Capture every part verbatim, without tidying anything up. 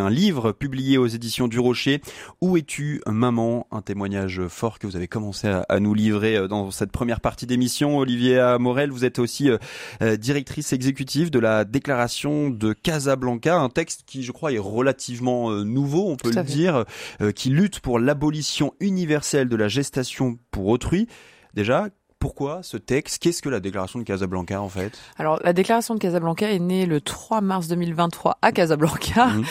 un livre publié aux éditions du Rocher. Où es-tu, maman? Un témoignage fort que vous avez commencé à, à nous livrer dans cette première partie d'émission. Olivier Morel, vous êtes aussi euh, directrice exécutive de la déclaration de Casablanca, un texte qui, je crois, est relativement euh, nouveau, on peut le dire, euh, qui lutte pour l'abolition universelle de la gestation pour autrui. Déjà, pourquoi ce texte? Qu'est-ce que la déclaration de Casablanca, en fait? Alors, la déclaration de Casablanca est née le trois mars deux mille vingt-trois à Casablanca. Mmh.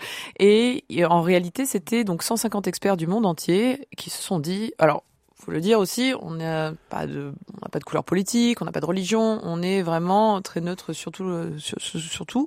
et, et en réalité, c'était donc cent cinquante experts du monde entier qui se sont dit... Alors, faut le dire aussi, on n'a pas de, on n'a pas de couleur politique, on n'a pas de religion, on est vraiment très neutre surtout, sur, surtout.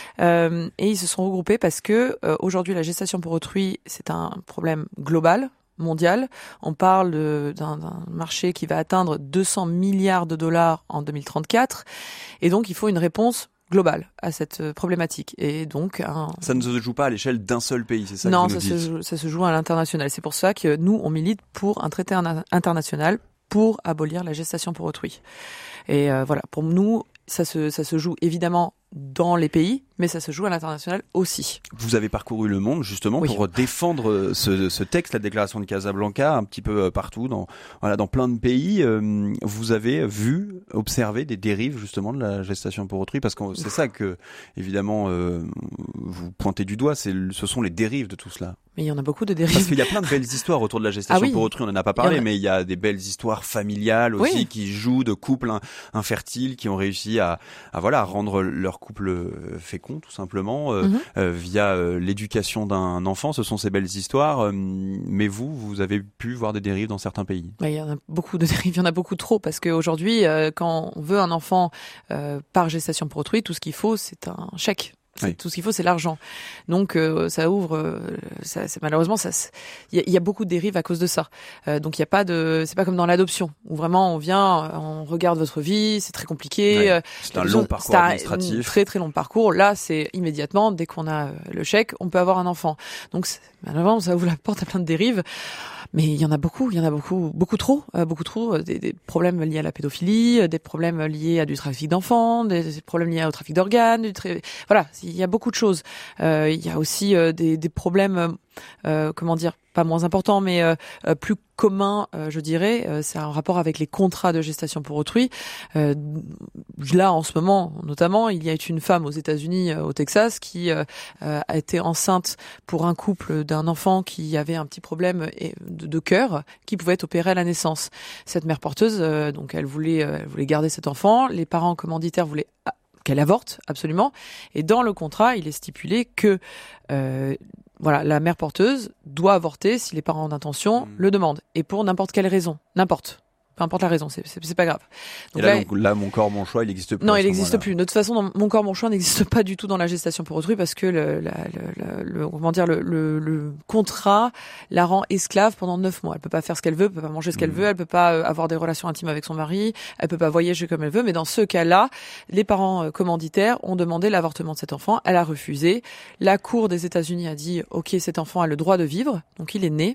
Euh, et ils se sont regroupés parce que euh, aujourd'hui, la gestation pour autrui, c'est un problème global, mondial. On parle de, d'un, d'un marché qui va atteindre deux cents milliards de dollars en deux mille trente-quatre, et donc il faut une réponse globale à cette problématique. Et donc un... Ça ne se joue pas à l'échelle d'un seul pays, c'est ça non, que vous nous dites? Non, ça se joue à l'international. C'est pour ça que nous, on milite pour un traité international pour abolir la gestation pour autrui. Et euh, voilà, pour nous, ça se, ça se joue évidemment dans les pays, mais ça se joue à l'international aussi. Vous avez parcouru le monde justement oui. pour défendre ce, ce texte, la déclaration de Casablanca, un petit peu partout, dans, voilà, dans plein de pays. Vous avez vu, observé des dérives justement de la gestation pour autrui, parce que c'est ça que, évidemment, euh, vous pointez du doigt, c'est, ce sont les dérives de tout cela. Mais il y en a beaucoup de dérives. Parce qu'il y a plein de belles histoires autour de la gestation ah oui. pour autrui, on n'en a pas parlé, a... mais il y a des belles histoires familiales aussi oui. qui jouent de couples infertiles qui ont réussi à, à, voilà, à rendre leur couple fécond, tout simplement, euh, mm-hmm. euh, via euh, l'éducation d'un enfant. Ce sont ces belles histoires, euh, mais vous, vous avez pu voir des dérives dans certains pays. Il y en a beaucoup de dérives, il y en a beaucoup trop, parce qu'aujourd'hui, euh, quand on veut un enfant euh, par gestation pour autrui, tout ce qu'il faut, c'est un chèque. Oui. Tout ce qu'il faut, c'est l'argent. Donc, euh, ça ouvre. Euh, ça, c'est, malheureusement, ça, il y, y a beaucoup de dérives à cause de ça. Euh, donc, il y a pas de. C'est pas comme dans l'adoption où vraiment on vient, on regarde votre vie, c'est très compliqué. Ouais. C'est un long parcours administratif. C'est un très très long parcours. Là, c'est immédiatement dès qu'on a le chèque, on peut avoir un enfant. Donc, malheureusement, ça ouvre la porte à plein de dérives. Mais il y en a beaucoup, il y en a beaucoup, beaucoup trop, euh, beaucoup trop. Des, des problèmes liés à la pédophilie, des problèmes liés à du trafic d'enfants, des, des problèmes liés au trafic d'organes. Du tra... Voilà, il y a beaucoup de choses. Euh, il y a aussi euh, des, des problèmes, euh, comment dire, pas moins importants, mais euh, plus communs, euh, je dirais. Euh, c'est un rapport avec les contrats de gestation pour autrui. Euh, là, en ce moment, notamment, il y a une femme aux États-Unis, euh, au Texas, qui euh, a été enceinte pour un couple d'un enfant qui avait un petit problème de, de cœur, qui pouvait être opéré à la naissance. Cette mère porteuse, euh, donc, elle voulait, euh, elle voulait garder cet enfant. Les parents commanditaires voulaient qu'elle avorte, absolument. Et dans le contrat, il est stipulé que euh, voilà, la mère porteuse doit avorter si les parents d'intention mmh. le demandent. Et pour n'importe quelle raison. N'importe. Peu importe la raison, c'est, c'est, c'est pas grave. Donc et là, là, donc, là, mon corps, mon choix, il n'existe plus. Non, il n'existe plus. De toute façon, mon corps, mon choix n'existe pas du tout dans la gestation pour autrui parce que le, la, le, le, le comment dire, le, le, le contrat la rend esclave pendant neuf mois. Elle peut pas faire ce qu'elle veut, elle peut pas manger ce qu'elle mmh. veut, elle peut pas avoir des relations intimes avec son mari, elle peut pas voyager comme elle veut. Mais dans ce cas-là, les parents commanditaires ont demandé l'avortement de cet enfant. Elle a refusé. La Cour des États-Unis a dit, ok, cet enfant a le droit de vivre, donc il est né.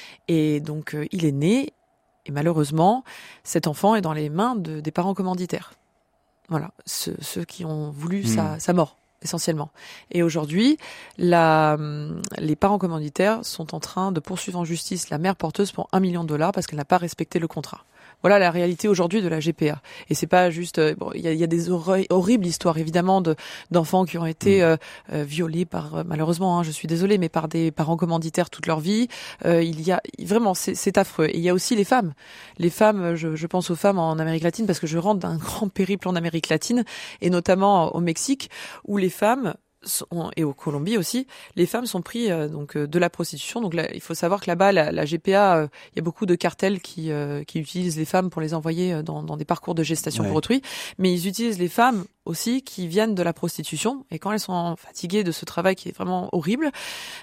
Et donc euh, il est né. Et malheureusement, cet enfant est dans les mains de, des parents commanditaires. Voilà, ceux, ceux qui ont voulu mmh. sa, sa mort, essentiellement. Et aujourd'hui, la, les parents commanditaires sont en train de poursuivre en justice la mère porteuse pour un million de dollars parce qu'elle n'a pas respecté le contrat. Voilà la réalité aujourd'hui de la G P A. Et c'est pas juste, bon, il y a, y a des horri- horribles histoires évidemment de d'enfants qui ont été euh, euh, violés par, euh, malheureusement, hein, je suis désolée, mais par des parents commanditaires toute leur vie. Euh, il y a vraiment, c'est, c'est affreux. Et il y a aussi les femmes. Les femmes, je, je pense aux femmes en Amérique latine parce que je rentre d'un grand périple en Amérique latine et notamment au Mexique où les femmes sont, et au Colombie aussi, les femmes sont prises euh, donc euh, de la prostitution. Donc là, il faut savoir que là-bas, la, la G P A, il euh, y a beaucoup de cartels qui euh, qui utilisent les femmes pour les envoyer dans, dans des parcours de gestation ouais. pour autrui, mais ils utilisent les femmes aussi qui viennent de la prostitution. Et quand elles sont fatiguées de ce travail qui est vraiment horrible,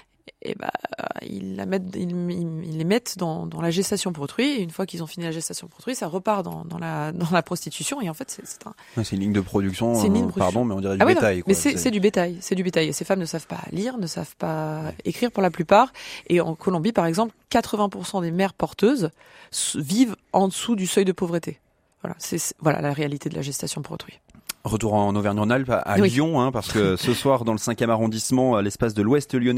et bah ils la mettent, ils, ils les mettent dans, dans la gestation pour autrui. Et une fois qu'ils ont fini la gestation pour autrui, ça repart dans, dans la dans la prostitution. Et en fait, c'est, c'est un. Ouais, c'est une ligne de production. C'est une ligne de production. Pardon, mais on dirait du ah oui, bétail. Non, quoi. Mais c'est, c'est c'est du bétail. C'est du bétail. Et ces femmes ne savent pas lire, ne savent pas ouais. écrire pour la plupart. Et en Colombie, par exemple, quatre-vingts pour cent des mères porteuses vivent en dessous du seuil de pauvreté. Voilà, c'est, c'est voilà la réalité de la gestation pour autrui. Retour en Auvergne-Rhône-Alpes à, à oui. Lyon, hein, parce que ce soir, dans le cinquième arrondissement, à l'espace de l'Ouest lyonnais,